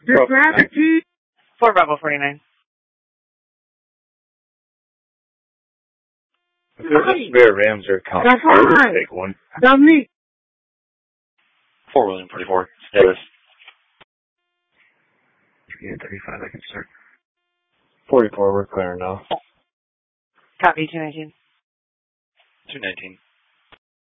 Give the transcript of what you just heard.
Just grab the key. 4 Bravo 49. If there's a spare Ramsey account, That's fine. take one. That's me. 4 William 44. Status. Yeah, 35, I can start. 44, we're clear now. Copy, 219. 219.